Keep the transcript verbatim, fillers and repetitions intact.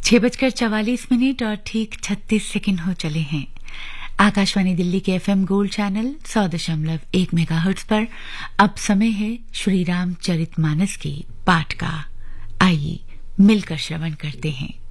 छह बजकर चवालीस मिनट और ठीक छत्तीस सेकंड हो चले हैं। आकाशवाणी दिल्ली के एफएम गोल्ड चैनल सौ दशमलव एक मेगाहर्ट्ज पर अब समय है श्री राम चरितमानस की पाठ का। आइए मिलकर श्रवण करते हैं।